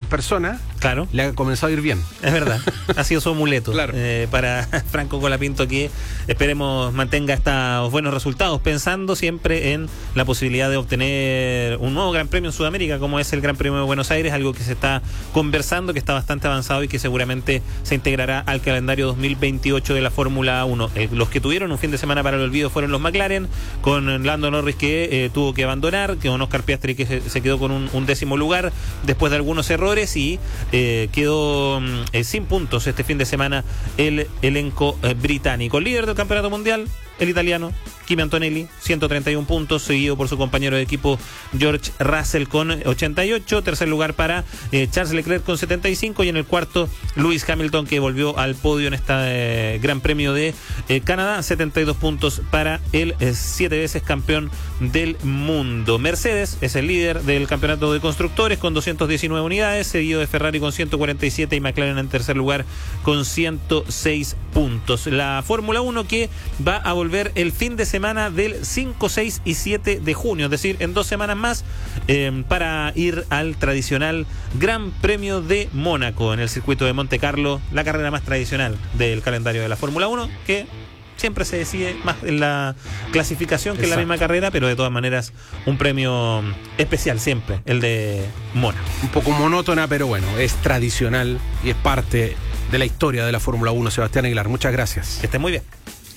personas, claro, le ha comenzado a ir bien. Es verdad, ha sido su amuleto, claro, para Franco Colapinto, que esperemos mantenga estos buenos resultados, pensando siempre en la posibilidad de obtener un nuevo Gran Premio en Sudamérica, como es el Gran Premio de Buenos Aires, algo que se está conversando, que está bastante avanzado y que seguramente se integrará al calendario 2028 de la Fórmula 1. Los que tuvieron un fin de semana para el olvido fueron los McLaren, con Lando Norris que tuvo que abandonar, con Oscar Piastri que se quedó con un 10º lugar después de algunos errores, y quedó sin puntos este fin de semana el elenco británico. Líder del campeonato mundial, el italiano Kimi Antonelli, 131 puntos, seguido por su compañero de equipo George Russell con 88, tercer lugar para Charles Leclerc con 75, y en el cuarto Lewis Hamilton, que volvió al podio en este Gran Premio de Canadá, 72 puntos para el 7 veces campeón del mundo. Mercedes es el líder del campeonato de constructores con 219 unidades, seguido de Ferrari con 147 y McLaren en tercer lugar con 106 puntos. La Fórmula 1 que va a volver el fin de semana del 5, 6 y 7 de junio, es decir, en 2 semanas más, para ir al tradicional Gran Premio de Mónaco en el circuito de Monte Carlo, la carrera más tradicional del calendario de la Fórmula 1, que siempre se decide más en la clasificación que en la misma carrera, pero de todas maneras un premio especial siempre, el de Mónaco. Un poco monótona, pero bueno, es tradicional y es parte de la historia de la Fórmula 1. Sebastián Aguilar, muchas gracias. Que estén muy bien.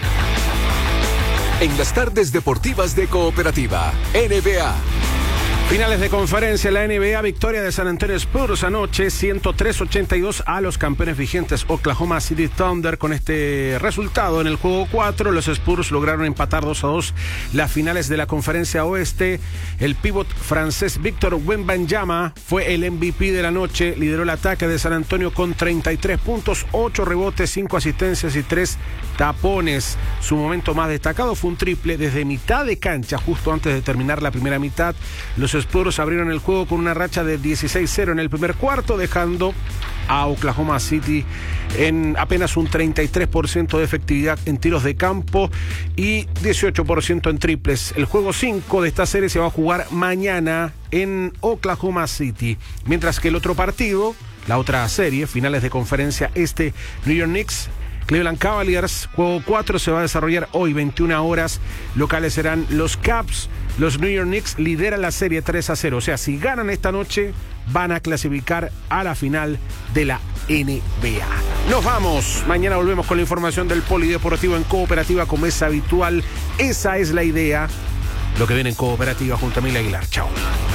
En las tardes deportivas de Cooperativa, NBA. Finales de conferencia, la NBA, victoria de San Antonio Spurs anoche, 103-82 a los campeones vigentes Oklahoma City Thunder. Con este resultado en el juego 4, los Spurs lograron empatar 2-2 las finales de la conferencia oeste. El pívot francés Victor Wembanyama fue el MVP de la noche, lideró el ataque de San Antonio con 33 puntos, 8 rebotes, 5 asistencias y 3 tapones. Su momento más destacado fue un triple desde mitad de cancha, justo antes de terminar la primera mitad. Los Spurs abrieron el juego con una racha de 16-0 en el primer cuarto, dejando a Oklahoma City en apenas un 33% de efectividad en tiros de campo y 18% en triples. El juego 5 de esta serie se va a jugar mañana en Oklahoma City, mientras que el otro partido, la otra serie, finales de conferencia este, New York Knicks Cleveland Cavaliers, juego 4 se va a desarrollar hoy, 21 horas. Locales serán los Cavs. Los New York Knicks lideran la serie 3-0. O sea, si ganan esta noche, van a clasificar a la final de la NBA. Nos vamos. Mañana volvemos con la información del polideportivo en Cooperativa como es habitual. Esa es la idea. Lo que viene en Cooperativa junto a Mila Aguilar. Chao.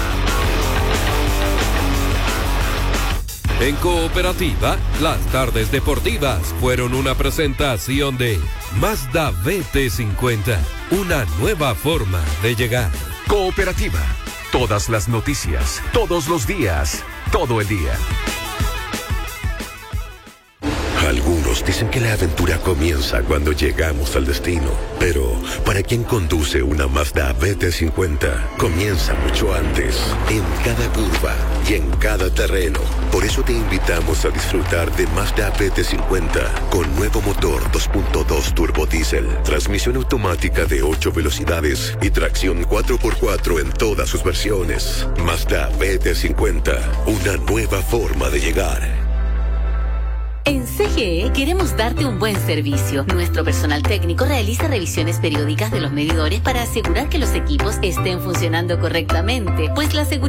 En Cooperativa, las tardes deportivas fueron una presentación de Mazda BT50, una nueva forma de llegar. Cooperativa, todas las noticias, todos los días, todo el día. Algunos dicen que la aventura comienza cuando llegamos al destino, pero para quien conduce una Mazda BT50, comienza mucho antes, en cada curva y en cada terreno. Por eso te invitamos a disfrutar de Mazda BT50 con nuevo motor 2.2 turbo diésel, transmisión automática de 8 velocidades y tracción 4x4 en todas sus versiones. Mazda BT50, una nueva forma de llegar. En CGE queremos darte un buen servicio. Nuestro personal técnico realiza revisiones periódicas de los medidores para asegurar que los equipos estén funcionando correctamente, pues la seguridad